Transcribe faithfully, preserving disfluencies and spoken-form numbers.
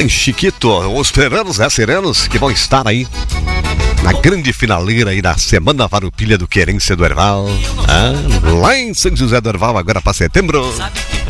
Fala em Chiquito, os serenos, é serenos que vão estar aí na grande finaleira aí da Semana Farroupilha do Querência do Herval, ah, lá em São José do Herval, agora para setembro.